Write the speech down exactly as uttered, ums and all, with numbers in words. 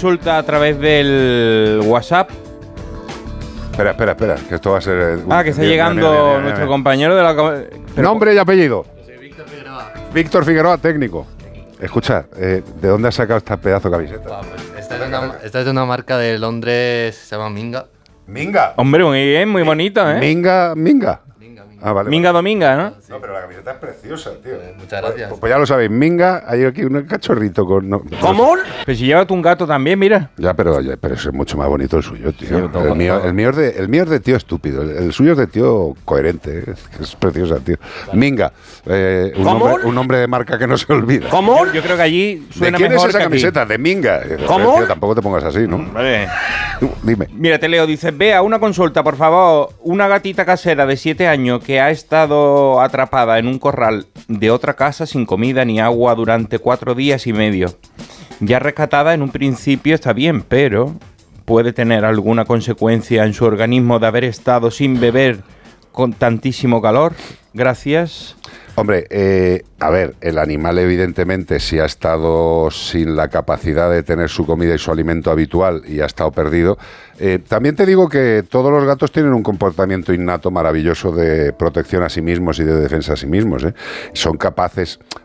consulta a través del WhatsApp. Espera, espera, espera, que esto va a ser... Uh, Ah, que está mira, llegando mira, mira, mira, nuestro mira. compañero de la... Pero, Nombre y apellido. Soy Víctor Figueroa. Víctor Figueroa, técnico. Escucha, eh, ¿de dónde has sacado esta pedazo de camiseta? Buah, pues esta, es una, esta es de una marca de Londres, se llama Minga. Minga. Hombre, muy bien, muy bonito, ¿eh? Minga, Minga. Minga, Minga. Ah, vale. Minga vale. Dominga, ¿no? No, pero la camiseta es preciosa, tío. Eh, muchas gracias. Pues, pues ya lo sabéis, Minga, hay aquí un cachorrito con... No, ¿Cómo? Pero si lleva tú un gato también, mira. Ya, pero, ya, pero eso es mucho más bonito el suyo, tío. Sí, todo el, mío, bonito. el, mío es de, el mío es de tío estúpido, el, el suyo es de tío coherente, ¿eh? Es, es preciosa, tío. Minga, eh, un, nombre, un nombre de marca que no se olvida. ¿Cómo? Yo, yo creo que allí ¿De suena quién es mejor esa que aquí. camiseta? De Minga. Eh, ¿Cómo? joder, tío, tampoco te pongas así, ¿no? Vale. Tú, dime. Mira, te leo, dice, vea, una consulta, por favor. Una gatita casera de siete años que ha estado atrapada en un corral de otra casa sin comida ni agua durante cuatro días y medio. Ya rescatada en un principio está bien, pero puede tener alguna consecuencia en su organismo de haber estado sin beber con tantísimo calor. Gracias. Hombre, eh, a ver, el animal evidentemente si ha estado sin la capacidad de tener su comida y su alimento habitual y ha estado perdido. Eh, también te digo que todos los gatos tienen un comportamiento innato maravilloso de protección a sí mismos y de defensa a sí mismos, ¿eh? Son capaces,